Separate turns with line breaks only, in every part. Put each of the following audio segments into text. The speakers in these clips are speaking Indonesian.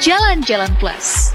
Jalan-Jalan Plus.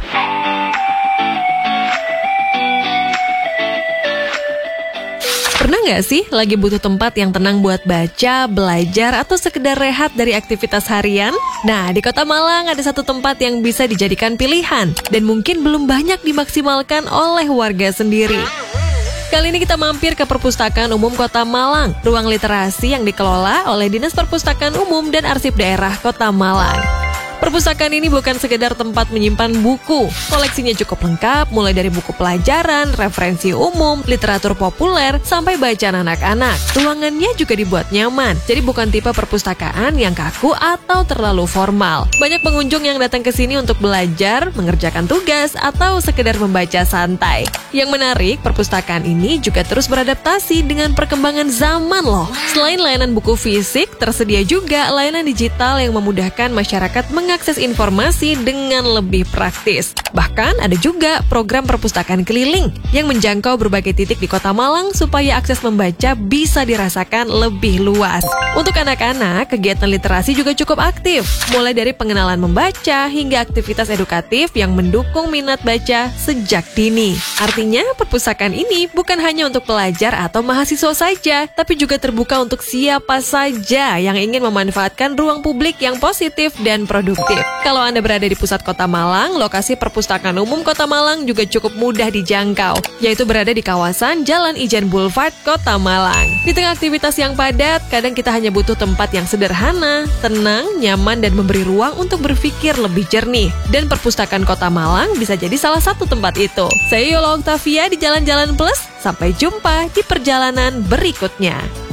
Pernah nggak sih lagi butuh tempat yang tenang buat baca, belajar, atau sekedar rehat dari aktivitas harian? Nah, di Kota Malang ada satu tempat yang bisa dijadikan pilihan dan mungkin belum banyak dimaksimalkan oleh warga sendiri. Kali ini kita mampir ke Perpustakaan Umum Kota Malang, ruang literasi yang dikelola oleh Dinas Perpustakaan Umum dan Arsip Daerah Kota Malang. Perpustakaan ini bukan sekedar tempat menyimpan buku. Koleksinya cukup lengkap, mulai dari buku pelajaran, referensi umum, literatur populer, sampai bacaan anak-anak. Ruangannya juga dibuat nyaman, jadi bukan tipe perpustakaan yang kaku atau terlalu formal. Banyak pengunjung yang datang ke sini untuk belajar, mengerjakan tugas, atau sekedar membaca santai. Yang menarik, perpustakaan ini juga terus beradaptasi dengan perkembangan zaman loh. Selain layanan buku fisik, tersedia juga layanan digital yang memudahkan masyarakat mengakses informasi dengan lebih praktis. Bahkan ada juga program perpustakaan keliling yang menjangkau berbagai titik di Kota Malang supaya akses membaca bisa dirasakan lebih luas. Untuk anak-anak, kegiatan literasi juga cukup aktif, mulai dari pengenalan membaca hingga aktivitas edukatif yang mendukung minat baca sejak dini. Artinya, perpustakaan ini bukan hanya untuk pelajar atau mahasiswa saja, tapi juga terbuka untuk siapa saja yang ingin memanfaatkan ruang publik yang positif dan produktif. Kalau Anda berada di pusat Kota Malang, lokasi Perpustakaan Umum Kota Malang juga cukup mudah dijangkau, yaitu berada di kawasan Jalan Ijen Boulevard, Kota Malang. Di tengah aktivitas yang padat, kadang kita hanya butuh tempat yang sederhana, tenang, nyaman, dan memberi ruang untuk berpikir lebih jernih. Dan Perpustakaan Kota Malang bisa jadi salah satu tempat itu. Saya Yola Octavia di Jalan-Jalan Plus, sampai jumpa di perjalanan berikutnya.